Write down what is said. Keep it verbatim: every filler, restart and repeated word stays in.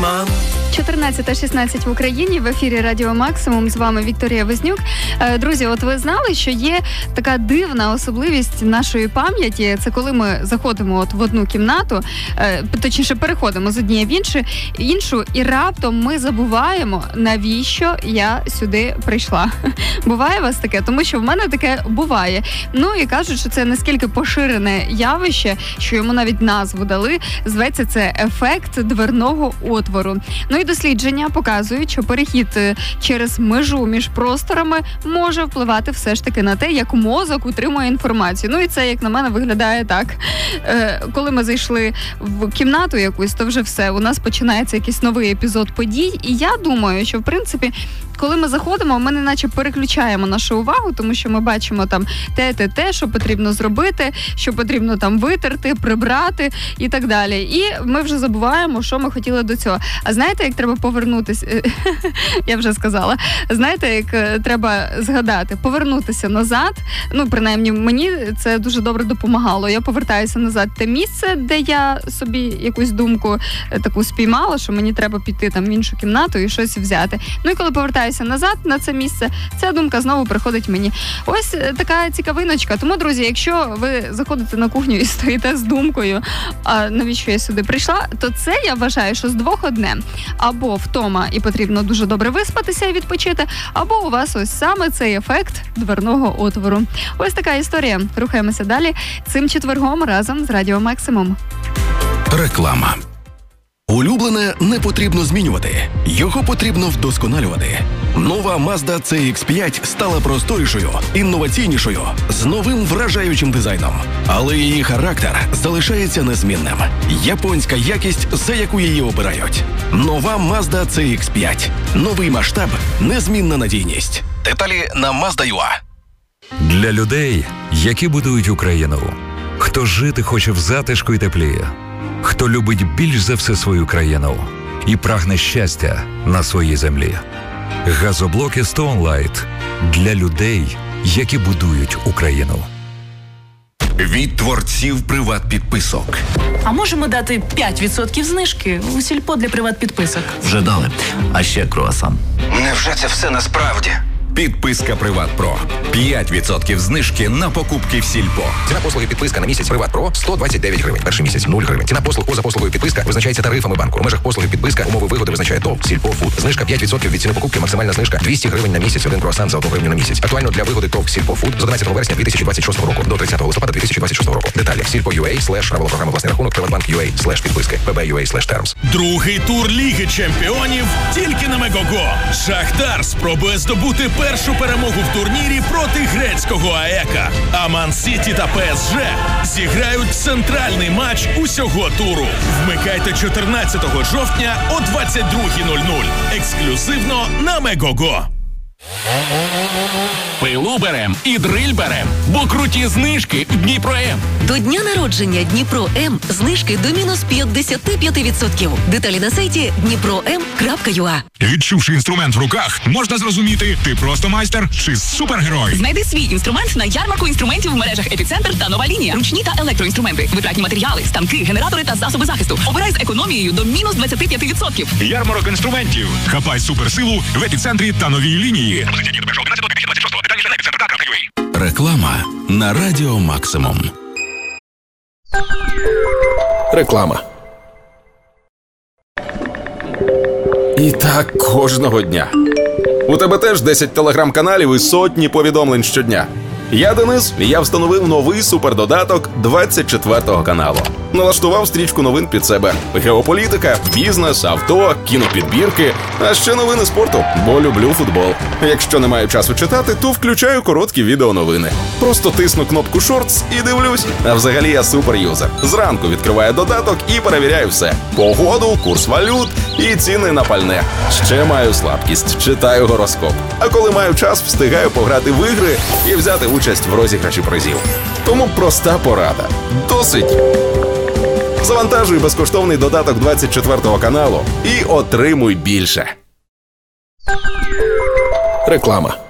Реклама. чотирнадцята шістнадцять в Україні, в ефірі Радіо Максимум, з вами Вікторія Вознюк. Друзі, от ви знали, що є така дивна особливість нашої пам'яті, це коли ми заходимо от в одну кімнату, точніше переходимо з однієї в іншу, іншу, і раптом ми забуваємо, навіщо я сюди прийшла. Буває у вас таке? Тому що в мене таке буває. Ну і кажуть, що це наскільки поширене явище, що йому навіть назву дали, зветься це ефект дверного отвору. Ну і дослідження показують, що перехід через межу між просторами може впливати все ж таки на те, як мозок утримує інформацію. Ну і це, як на мене, виглядає так. Е, коли ми зайшли в кімнату якусь, то вже все, у нас починається якийсь новий епізод подій. І я думаю, що, в принципі, коли ми заходимо, ми не наче переключаємо нашу увагу, тому що ми бачимо там те, те, те, що потрібно зробити, що потрібно там витерти, прибрати і так далі. І ми вже забуваємо, що ми хотіли до цього. А знаєте, як треба повернутися? Я вже сказала. Знаєте, як треба згадати? Повернутися назад. Ну, принаймні, мені це дуже добре допомагало. Я повертаюся назад в те місце, де я собі якусь думку таку спіймала, що мені треба піти там в іншу кімнату і щось взяти. Ну і коли повертаюся назад на це місце, ця думка знову приходить мені. Ось така цікавиночка. Тому, друзі, якщо ви заходите на кухню і стоїте з думкою, а навіщо я сюди прийшла, то це, я вважаю, що з двох одне. Або втома і потрібно дуже добре виспатися і відпочити, або у вас ось саме цей ефект дверного отвору. Ось така історія. Рухаємося далі цим четвергом разом з Радіо Максимум. Реклама. Улюблене не потрібно змінювати. Його потрібно вдосконалювати. Нова Mazda сі ікс п'ять стала просторішою, інноваційнішою, з новим вражаючим дизайном. Але її характер залишається незмінним. Японська якість, за яку її обирають. Нова Mazda сі ікс п'ять. Новий масштаб, незмінна надійність. Деталі на Mazda точка ю а. Для людей, які будують Україну. Хто жити хоче в затишку і теплі. Хто любить більш за все свою країну і прагне щастя на своїй землі. Газоблоки Stoneline для людей, які будують Україну. Від творців приват-підписок. А можемо дати п'ять відсотків знижки у сільпо для приват-підписок? Вже дали. А ще круасан. Невже це все насправді? Підписка Приват Про. п'ять відсотків знижки на покупки в сільпо. Ціна послуги підписка на місяць Приват Про сто двадцять дев'ять гривень. Перший місяць нуль гривень. Ціна послуг поза послугою підписка визначається тарифами банку. У межах послуги підписка умови вигоди визначає ТОВ Сільпо Фуд. Знижка п'ять відсотків від ціни покупки. Максимальна знижка двісті гривень на місяць. Один круасан за одну гривню на місяць. Актуально для вигоди ТОВ Сільпо Фуд з одинадцятого вересня дві тисячі двадцять шостого року до тридцятого листопада дві тисячі двадцять шостого року. Деталі сільпо.ua слеш правила програми власний рахунок приватбанк.ua слеш підписки pb.ua слеш термс. Другий тур Ліги Чемпіонів тільки на Мегого. Шахтар спробує здобути першу перемогу в турнірі проти грецького АЕКа. А Ман-Сіті та ПСЖ зіграють центральний матч усього туру. Вмикайте чотирнадцятого жовтня о двадцять друга нуль нуль. Ексклюзивно на Мегого. Пилу берем і дриль берем, бо круті знижки в Дніпро-М. До дня народження Дніпро-М знижки до мінус п'ятдесят п'ять відсотків. Деталі на сайті дніпро ем крапка ю а. Відчувши інструмент в руках, можна зрозуміти, ти просто майстер чи супергерой. Знайди свій інструмент на ярмарку інструментів в мережах «Епіцентр» та «Нова лінія». Ручні та електроінструменти, витратні матеріали, станки, генератори та засоби захисту. Обирай з економією до мінус двадцять п'ять відсотків. Ярмарок інструментів. Хапай суперсилу в «Епіцентрі» та «Новій лінії». Реклама на Радіо Максимум. Реклама. І так кожного дня. У тебе теж десять телеграм-каналів і сотні повідомлень щодня. Я Денис, і я встановив новий супердодаток двадцять четвертого каналу. Налаштував стрічку новин під себе. Геополітика, бізнес, авто, кінопідбірки, а ще новини спорту, бо люблю футбол. Якщо не маю часу читати, то включаю короткі відеоновини. Просто тисну кнопку «Шортс» і дивлюсь. А взагалі я суперюзер. Зранку відкриваю додаток і перевіряю все. Погоду, курс валют і ціни на пальне. Ще маю слабкість, читаю гороскоп. А коли маю час, встигаю пограти в ігри і взяти участь в розіграші призів. Тому проста порада. Досить! Завантажуй безкоштовний додаток двадцять четвертого каналу і отримуй більше. Реклама.